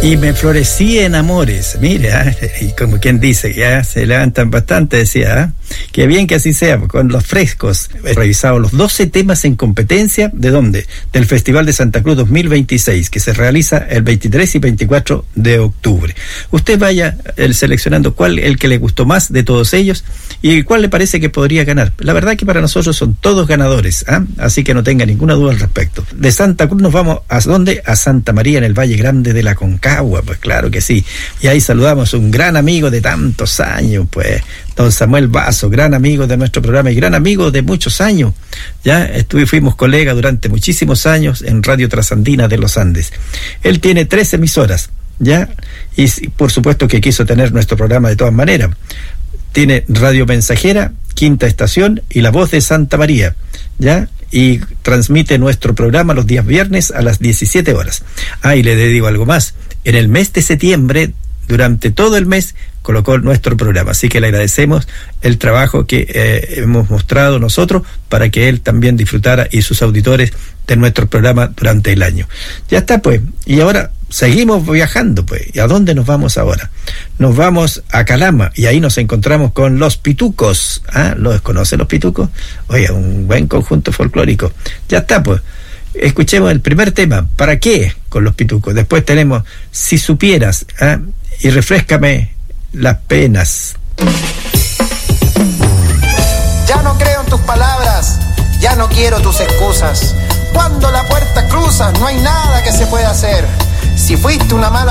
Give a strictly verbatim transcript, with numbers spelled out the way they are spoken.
Y me florecí en amores, mira, y como quien dice, ya se levantan bastante, decía, ¿eh? Qué bien que así sea, con los frescos. He revisado los doce temas en competencia, ¿de dónde? Del Festival de Santa Cruz dos mil veintiséis, que se realiza el veintitrés y veinticuatro de octubre. Usted vaya el, seleccionando cuál el que le gustó más de todos ellos y cuál le parece que podría ganar. La verdad que para nosotros son todos ganadores, ¿eh? Así que no tenga ninguna duda al respecto. De Santa Cruz nos vamos, ¿a dónde? A Santa María, en el Valle Grande de la Concagua, pues claro que sí. Y ahí saludamos a un gran amigo de tantos años, pues, don Samuel Vaso, gran amigo de nuestro programa y gran amigo de muchos años. Ya estuve, fuimos colegas durante muchísimos años en Radio Trasandina de los Andes. Él tiene tres emisoras, ya, y por supuesto que quiso tener nuestro programa de todas maneras. Tiene Radio Mensajera, Quinta Estación y La Voz de Santa María, ya, y transmite nuestro programa los días viernes a las diecisiete horas. Ah, y le digo algo más. En el mes de septiembre, durante todo el mes, colocó nuestro programa. Así que le agradecemos el trabajo que eh, hemos mostrado nosotros para que él también disfrutara y sus auditores de nuestro programa durante el año. Ya está, pues. Y ahora seguimos viajando, pues. ¿Y a dónde nos vamos ahora? Nos vamos a Calama y ahí nos encontramos con Los Pitucos. ¿Ah? ¿Los conocen Los Pitucos? Oye, un buen conjunto folclórico. Ya está, pues. Escuchemos el primer tema, ¿para qué? Con Los Pitucos. Después tenemos Si Supieras, ¿eh? Y Refréscame las Penas. Ya no creo en tus palabras, ya no quiero tus excusas. Cuando la puerta cruzas, no hay nada que se pueda hacer. Si fuiste una mala